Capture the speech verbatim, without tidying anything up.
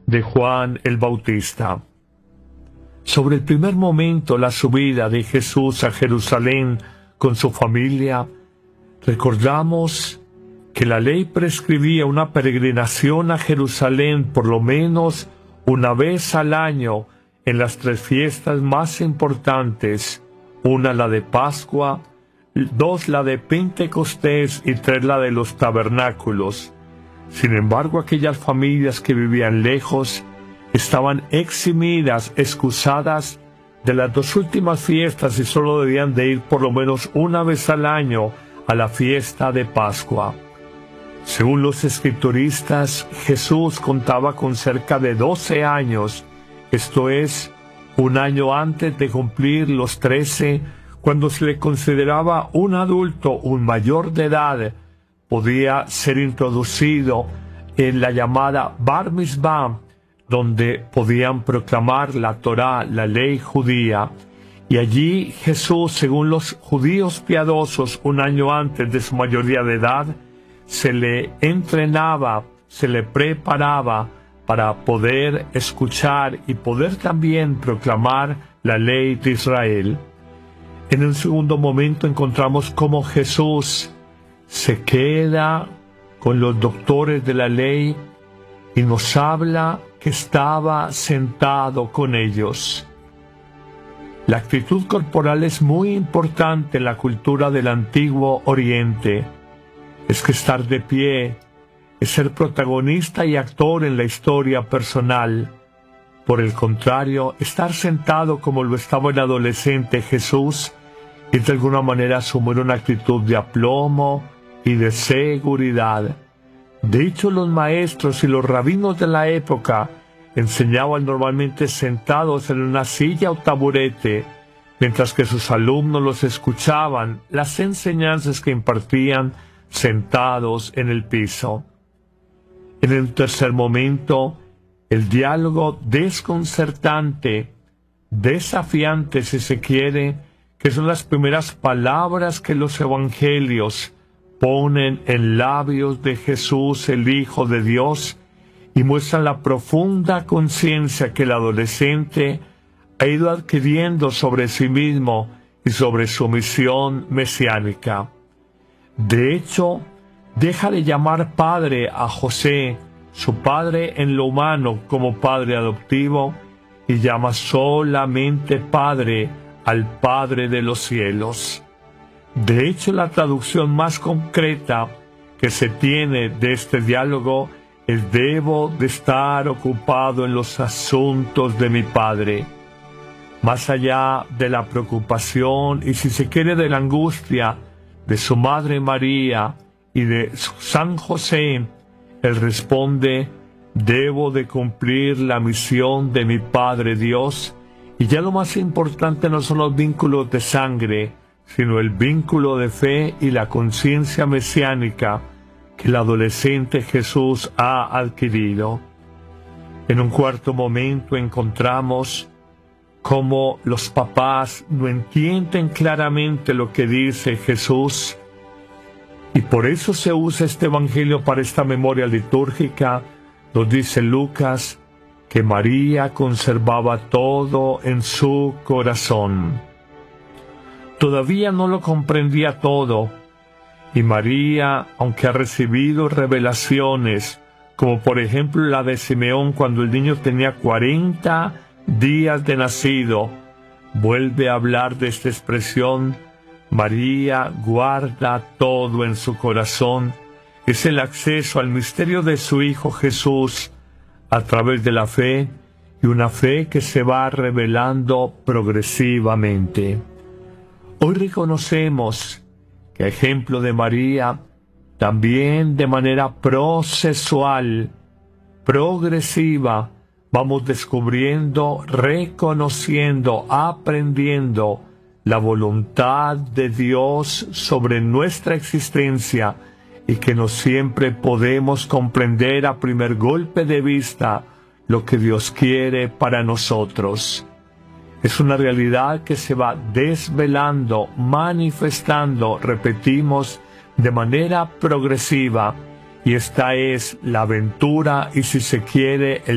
de Juan el Bautista. Sobre el primer momento, la subida de Jesús a Jerusalén con su familia, recordamos que la ley prescribía una peregrinación a Jerusalén por lo menos una vez al año en las tres fiestas más importantes, una la de Pascua, dos la de Pentecostés y tres la de los tabernáculos. Sin embargo, aquellas familias que vivían lejos estaban eximidas, excusadas de las dos últimas fiestas y solo debían de ir por lo menos una vez al año a la fiesta de Pascua. Según los escrituristas, Jesús contaba con cerca de doce años, esto es, un año antes de cumplir los trece, cuando se le consideraba un adulto, un mayor de edad, podía ser introducido en la llamada Bar Mitzvah, donde podían proclamar la Torá, la ley judía. Y allí Jesús, según los judíos piadosos, un año antes de su mayoría de edad, se le entrenaba, se le preparaba para poder escuchar y poder también proclamar la ley de Israel. En un segundo momento encontramos cómo Jesús se queda con los doctores de la ley y nos habla que estaba sentado con ellos. La actitud corporal es muy importante en la cultura del Antiguo Oriente. Es que estar de pie es ser protagonista y actor en la historia personal. Por el contrario, estar sentado como lo estaba el adolescente Jesús es de alguna manera asumir una actitud de aplomo y de seguridad. De hecho, los maestros y los rabinos de la época enseñaban normalmente sentados en una silla o taburete, mientras que sus alumnos los escuchaban las enseñanzas que impartían sentados en el piso. En el tercer momento, el diálogo desconcertante, desafiante si se quiere, que son las primeras palabras que los evangelios ponen en labios de Jesús, el Hijo de Dios, y muestran la profunda conciencia que el adolescente ha ido adquiriendo sobre sí mismo y sobre su misión mesiánica. De hecho, deja de llamar padre a José, su padre en lo humano, como padre adoptivo, y llama solamente padre al Padre de los cielos. De hecho, la traducción más concreta que se tiene de este diálogo es: debo de estar ocupado en los asuntos de mi Padre. Más allá de la preocupación y, si se quiere, de la angustia de su madre María y de San José, él responde: debo de cumplir la misión de mi Padre Dios. Y ya lo más importante no son los vínculos de sangre, sino el vínculo de fe y la conciencia mesiánica que el adolescente Jesús ha adquirido. En un cuarto momento encontramos cómo los papás no entienden claramente lo que dice Jesús, y por eso se usa este evangelio para esta memoria litúrgica. Nos dice Lucas que María conservaba todo en su corazón. Todavía no lo comprendía todo, y María, aunque ha recibido revelaciones, como por ejemplo la de Simeón cuando el niño tenía cuarenta días de nacido, vuelve a hablar de esta expresión: María guarda todo en su corazón. Es el acceso al misterio de su Hijo Jesús a través de la fe, y una fe que se va revelando progresivamente. Hoy reconocemos que, a ejemplo de María, también de manera procesual, progresiva, vamos descubriendo, reconociendo, aprendiendo la voluntad de Dios sobre nuestra existencia, y que no siempre podemos comprender a primer golpe de vista lo que Dios quiere para nosotros. Es una realidad que se va desvelando, manifestando, repetimos, de manera progresiva, y esta es la aventura y, si se quiere, el